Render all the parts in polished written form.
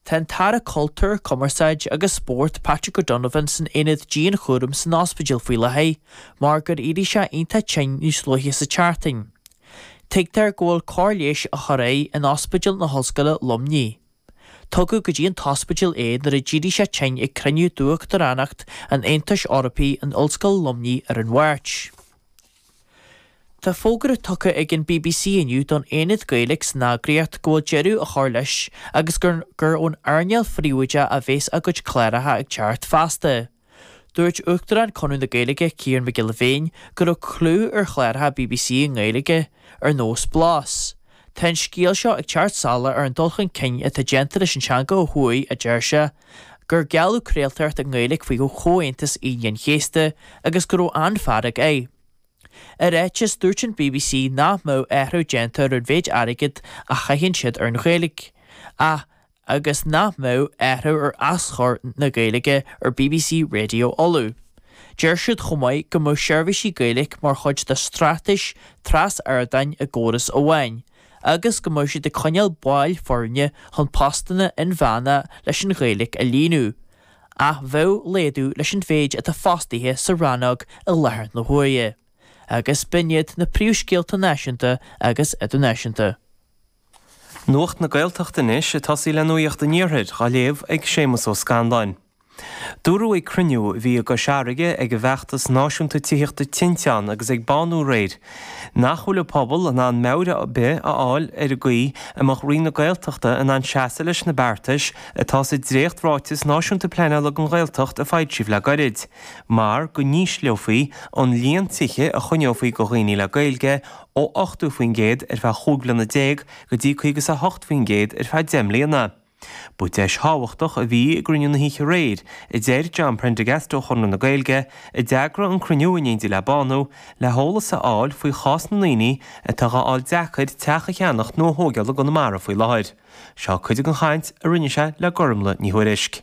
Tá tara cultúr, commerceid agus sport Patrick O'Donovan san inad Jean Chúram san ospidil faoi lethaí, mar gur iadi se ionta tein níos luithe sa charting. Teigtar ggóil cóirléis a choraí an ospidil na hoscoile Lumní. Tugadh go dtí an tospidil nar a ddíadi se tein ag cruniú dúach do rannacht an Aontais Eorpaí an Ollscoil Lumní ar an bhairt. Tá fógra tucha ag an BBC iniu don aonad Gaeilge snágriacht ggóil jeirú a chur leis agus gur ón airneal phríomhaide a bhés agad cléirethe ag teart fasta. Dúirt uachtar an conún na Gaeilge Ciarán McGillivray gur clú ar chléirethe BBC an Gaeilge ar nós blas. Tá scíal seo ag teart sala ar an dulchan cinn a tá gentar is an teanga ó thuaí a deirse gur gealú créaltart an Gaeilge faoi go chomhaontas íon chéasta agus gur ó anfádag é. Ar éitis dúirt an BBC ná mó éithreú gentar ar bhéid airgid a chaithíonn siad ar na Gaeilge. Agus ná mó éithreú ar aschor na Gaeilge ar BBC Radio Olú. Deir siad chomaid go mó seirbhísí Gaeilge mar chuid de stratais tras airdain a ggóras ó bhain, agus go mó siad de coineal báil forne chun postanna in bheanna leis an Gaeilge a líonú. A bheith léadú leis an féid a tá fástaithe sa rannog a lethar na Huaithe. Agus biniad na príomhscéalta náisiúnta agus idirnáisiúnta. Nuacht na Gaeltachta inis a tosaí le nuacht a níorthaid a léamh ag Séamus ó Scandáin. Dúrú ag cruniú bhí go seairige ag go bheachtas náisiúnta tíochta tinteán agus ag banú réid. Nachhuiile pobl an an meire be a áil ar a gaí amach rí na Gaeltachta an seasa leis na beartais atá sa dréocht ráitis náisiúnta pleine le an Gaeltacht a fáid sibh le gairid. Mar go níos leofaí an líon tiche a chuneofaí go dhaoine le Gaeilge ó 8 faoin géad ar bheith chúglanna 10 go dtí chuige sa 8 faoin géad ar bheith deimlíonna. Bú deis háhachtach a bhí gruniú na híche réid, I déir John Prendergast ó chun na Gaeilge, I deagra an cruniúin di le banú, le hóla sa áil faoi chás na líní a tuga áil dechaid techa cheannacht nó hógeal go na mara faoi láid. Seo chuidig an chaint a rinne se le gormla ní huirisc.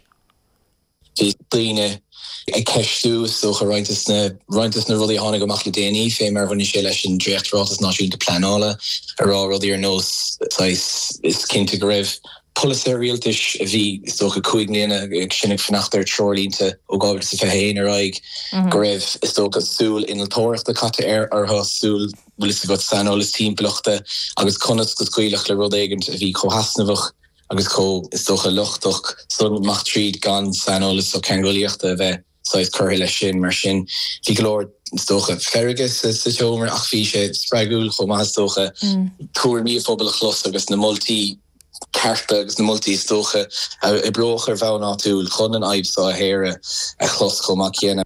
Bhí daoine ag ceistú socha rointas na rudí tháinig go mach le déanaí fé mar bhainne sé leis an dréachtaráltas náisiúnta pleanála ará rudí ar nós is cinnte go raibh Polis realtis bhí stocha cuaig líana ag sinnig fannachtar trolínta ó gábhar sa fehéin ar aig go raibh is stocha súil in tóireachta caite ar súil bhfuil is go sanolas tímploachta agus conas go scuilech le rud éigent a bhí chomhasnamhach agus is stocha luchtach son macht tríd gan sanolas ó ceangolaíochta bheith sais curtha le sin mar sin bhí glór stocha ferige sa teomar ach bhí sé spreagúil chomh stocha túair míophobal a chlos agus na moltí carta agus na multi stocha I brocher bhá náúil chun an aibsá a héire a chlos chomach chéana.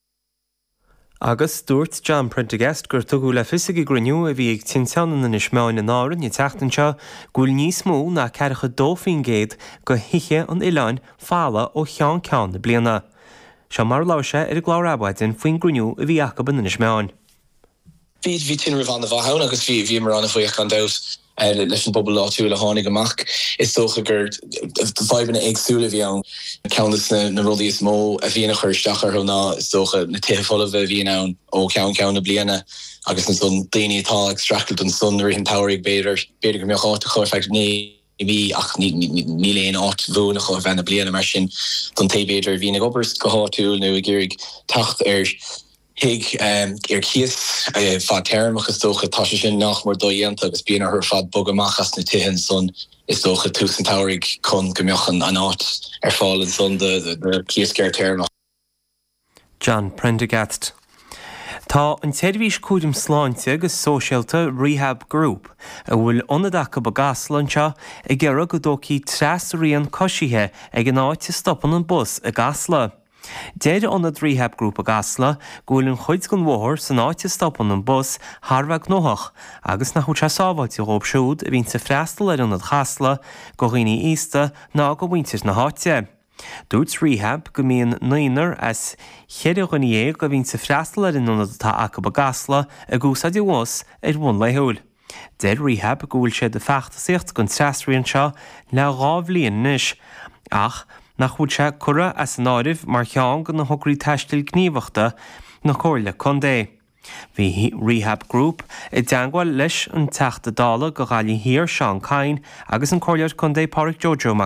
Agus dúirt John Prendergast gur tugadh le fisigh gruniú a bhí ag tinteanna na ismeáin na áireann I teachtainse gúil níos mó ná ceiricha 2 faoin géad go hithe an Oileáin fála ó cheann ceann na bliana. Seo mar láise ar glárabhaidin faoin gruniú a bhí acaban na ismeáin. Bhí tin rih an na bhathán agus bhí mar anna faoich an dát leis an bobbal láitiúil a tháinig amach is socha gur bhaibna agsúla bhí ann ceannas na rudí is mó a bhíonna chuir stachar ná is socha na taobhfola bheith bhíon ann ó ceann na bliana agus an son daoine atá extractalt an son rihin táirigh beidir go meáta chuir fecht ní bhí ach ní léon áit bhúna chu bhena bliana mar sin don taobhéidir bhína gobars go háitiúil nó ggéirigh tacht Hig kies fa termach is stocha tá sin nach mar dóhéanta agus bíana ar fad bogamachchas na tihin son is stocha túsan táirigh chun gombeochan an áit ar fáil an son de kiesgeir termach. John Prendergast. Tá an teirhís cúdim sláinte agus sóisialta Rehab Group a bhfuil ionadacha bagaslanse I ggéire go dócí trasíon cosíthe ag an áit stoppan an bus a gasla. Déir anad Rehab Group a gasla gúil an chuid gon mhór san áite stoppan an bus Tharbheith nóach agus na chuid sábhailte rób siúd a bhín sa freastal ar anad chasla go riine ísta ná go bhaintir na háite. Dúirt Rehab go mbíonn naonar as cheirighaní go bhín sa freastal ar anad tá aca ba gasla a gúsad I bhs ar bhun leithúil. Déir Rehab gúil sé de feachtasaíocht gon trasríonn seo le 2 bliain níos ach nach chuid se cura as an áirih mar cheann go na hograí taistil gníomhachta na cóirle chun dé. Bhí Rehab Group I deangáil leis an teachta dála go gáilí hir Seán Cain agus an cóirleir chun dé Pádraig Jojo